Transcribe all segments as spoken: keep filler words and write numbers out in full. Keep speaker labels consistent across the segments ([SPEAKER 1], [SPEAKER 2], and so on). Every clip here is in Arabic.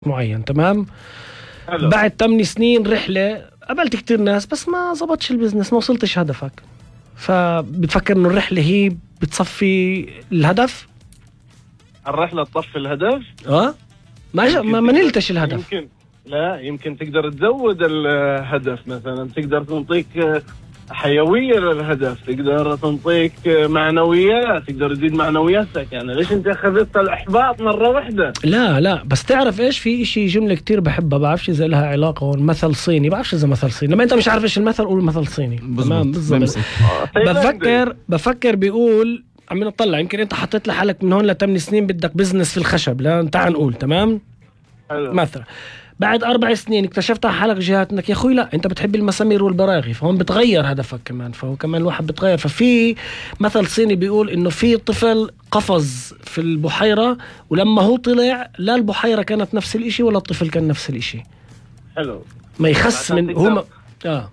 [SPEAKER 1] معين. تمام.
[SPEAKER 2] حلو.
[SPEAKER 1] بعد ثمان سنين رحلة قابلت كتير ناس بس ما زبطش البزنس، ما وصلتش هدفك، فبتفكر انه الرحلة هي بتصفي الهدف؟
[SPEAKER 2] الرحلة تطفي الهدف؟
[SPEAKER 1] اه ما جا ما, ما نلتش الهدف.
[SPEAKER 2] يمكن لا يمكن تقدر تزود الهدف، مثلا تقدر تنطيك حيوية للهدف، تقدر تنطيك معنويات، تقدر تزيد معنوياتك. يعني ليش انت اخذت الاحباط مرة واحدة؟
[SPEAKER 1] لا لا بس تعرف ايش، في اشي جملة كتير بحبها، بعرفش اذا لها علاقة، والمثل صيني، بعرفش اذا مثل صيني، لما انت مش عارف ايش المثل قول مثل صيني. تمام بالضبط. بفكر بفكر بيقول عم نطلع، يمكن انت حطيت لحالك من هون لثمان سنين بدك بزنس في الخشب، لا تعال نقول تمام.
[SPEAKER 2] حلو.
[SPEAKER 1] مثلا بعد أربع سنين اكتشفت على حالك جهات انك يا اخوي لا انت بتحب المسامير والبراغي، فهون بتغير هدفك كمان، فهو كمان الواحد بتغير. ففي مثل صيني بيقول انه في طفل قفز في البحيرة، ولما هو طلع لا البحيرة كانت نفس الاشي ولا الطفل كان نفس الاشي.
[SPEAKER 2] حلو.
[SPEAKER 1] ما يخص من هو م... اه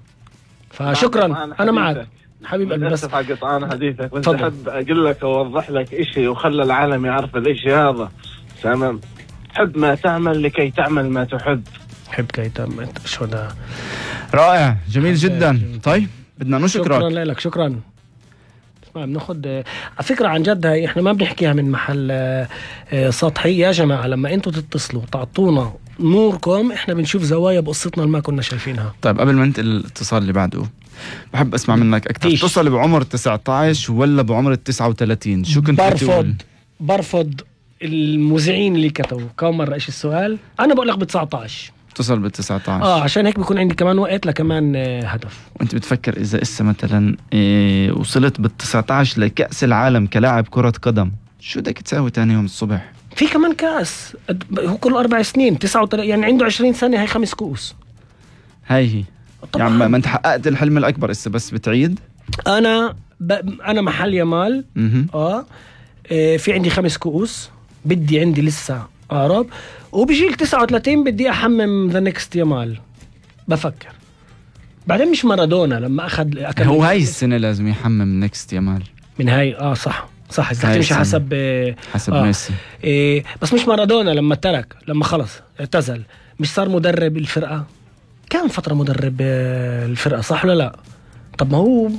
[SPEAKER 1] فشكرا انا معك حبيب قلبي. بس
[SPEAKER 2] قطعان حديثك بس احب اقول لك اوضح لك اشي وخلى العالم يعرف الاشي هذا. تمام. حب ما تعمل لكي تعمل ما تحب.
[SPEAKER 1] حب كي تعمل شو ده.
[SPEAKER 3] رائع جميل جدا. طيب بدنا نشكرك.
[SPEAKER 1] شكرا لك. شكرا. اسمع بناخد على فكرة عن جد، هاي احنا ما بنحكيها من محل سطحي يا جماعة. لما انتوا تتصلوا تعطونا نوركم احنا بنشوف زوايا بقصتنا اللي ما كنا شايفينها.
[SPEAKER 3] طيب قبل ما انت الاتصال اللي بعده بحب اسمع منك اكثر، تصل بعمر تسعة عشر ولا بعمر تسعة وثلاثين؟ شو كنت
[SPEAKER 1] برفض برفض المذيعين اللي كتبوا كم مرة ايش السؤال. انا بقول لك ب تسعة عشر.
[SPEAKER 3] تصل بال تسعة عشر
[SPEAKER 1] اه عشان هيك بيكون عندي كمان وقت لكمان هدف.
[SPEAKER 3] وانت بتفكر اذا اسا مثلا إيه وصلت بال تسعة عشر لكأس العالم كلاعب كرة قدم، شو بدك تساوي تاني يوم الصبح؟
[SPEAKER 1] في كمان كأس هو كل أربع سنين تسعة وثلاثين، يعني عنده عشرين سنة، هاي خمس كؤوس.
[SPEAKER 3] هاي هي يعني ما انت حققت الحلم الأكبر، اسا بس بتعيد.
[SPEAKER 1] أنا ب... أنا محل يمال اه إيه في عندي خمس كؤوس، بدي عندي لسه أقرب، وبجيل تسعة وثلاثين بدي أحمم ذا نيكست يمال. بفكر بعدين مش مارادونا لما أخذ
[SPEAKER 3] أكل هو هاي السنة لازم يحمم نيكست يمال من
[SPEAKER 1] هاي. آه صح صح إذا تمشي حسب
[SPEAKER 3] حسب آه. ميسي.
[SPEAKER 1] إيه بس مش مارادونا لما ترك، لما خلص اعتزل، مش صار مدرب الفرقة، كان فترة مدرب الفرقة صح ولا لا؟ طب ما هو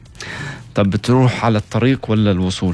[SPEAKER 3] طب بتروح على الطريق ولا الوصول؟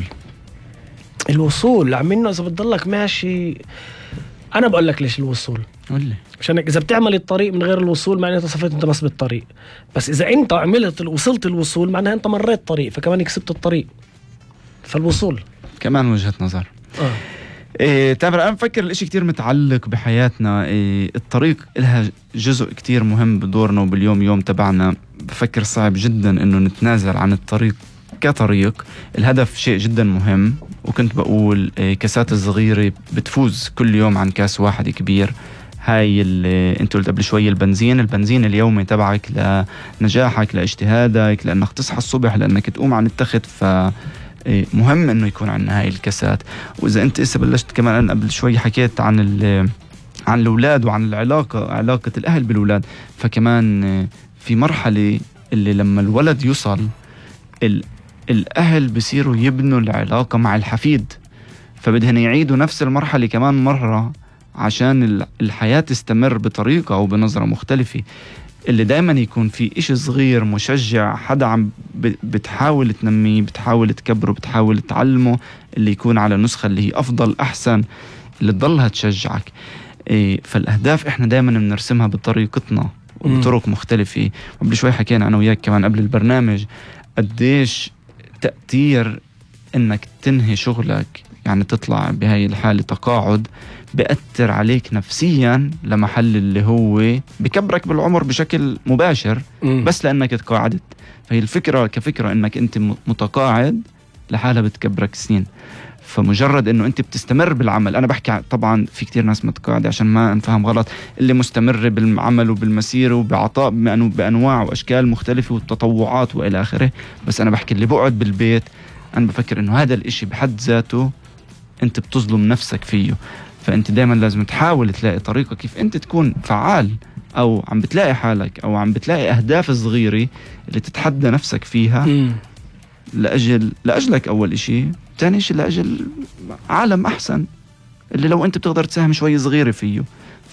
[SPEAKER 1] الوصول عمينه إذا بتضلك ماشي. أنا بقول لك ليش الوصول.
[SPEAKER 3] قولي.
[SPEAKER 1] عشان إذا بتعمل الطريق من غير الوصول معناته صفيت أنت بس بالطريق، بس إذا أنت عملت وصلت الوصول معناها أنت مريت طريق، فكمان كسبت الطريق. فالوصول
[SPEAKER 3] كمان وجهة نظر.
[SPEAKER 1] آه.
[SPEAKER 3] إيه تامر أنا بفكر الاشي كتير متعلق بحياتنا. إيه الطريق إلها جزء كتير مهم بدورنا وباليوم يوم تبعنا. بفكر صعب جدا إنه نتنازل عن الطريق كطريق. الهدف شيء جدا مهم، وكنت بقول إيه كاسات الصغيرة بتفوز كل يوم عن كاس واحد كبير. هاي اللي انت قلت قبل شوي البنزين البنزين اليومي تبعك لنجاحك، لاجتهادك، لأنك تصحى الصبح، لأنك تقوم عن التخت. ف مهم انه يكون عندنا هاي الكاسات. واذا انت اسا بلشت كمان، انا قبل شوي حكيت عن عن الاولاد وعن العلاقه، علاقه الاهل بالاولاد، فكمان في مرحله اللي لما الولد يوصل ال الاهل بصيروا يبنوا العلاقه مع الحفيد، فبدهن يعيدوا نفس المرحله كمان مره عشان الحياه تستمر بطريقه او بنظره مختلفه. اللي دايما يكون في إشي صغير مشجع، حدا عم بتحاول تنميه، بتحاول تكبره، بتحاول تعلمه، اللي يكون على نسخة اللي هي أفضل أحسن، اللي تضلها تشجعك. إيه فالأهداف إحنا دايما بنرسمها بطريقتنا وبطرق مختلفة. وقبل شوي حكينا أنا وياك كمان قبل البرنامج قديش تأثير إنك تنهي شغلك، يعني تطلع بهاي الحالة تقاعد، بيأثر عليك نفسيا لمحل اللي هو بكبرك بالعمر بشكل مباشر. م. بس لأنك تقاعدت. فهي الفكرة كفكرة إنك أنت متقاعد لحالها بتكبرك سنين. فمجرد إنه أنت بتستمر بالعمل، أنا بحكي طبعا في كتير ناس متقاعدة عشان ما نفهم غلط، اللي مستمر بالعمل وبالمسير وبعطاء بأنواع وأشكال مختلفة والتطوعات وإلى آخره. بس أنا بحكي اللي بقعد بالبيت، أنا بفكر إنه هذا الإشي بحد ذاته أنت بتظلم نفسك فيه. فأنت دايما لازم تحاول تلاقي طريقة كيف أنت تكون فعال، أو عم بتلاقي حالك، أو عم بتلاقي أهداف صغيرة اللي تتحدى نفسك فيها. م. لأجل لأجلك أول إشي، تاني إشي لأجل عالم أحسن اللي لو أنت بتقدر تساهم شوي صغيرة فيه.